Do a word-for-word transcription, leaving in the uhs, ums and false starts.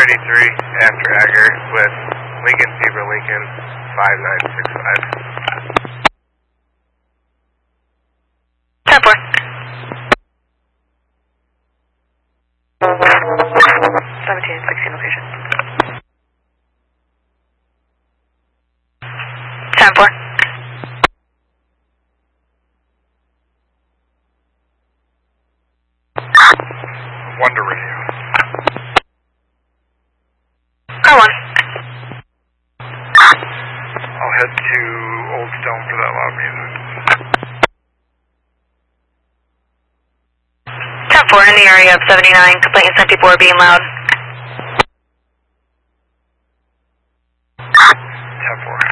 thirty-three after Agger with Lincoln Zebra Lincoln five nine six five. ten four. seventeen sixteen location. ten four. one to radio. Car one. I'll head to Old Stone for that loud music. ten four in the area of seventy-nine, complaint seventy-four being loud. ten four.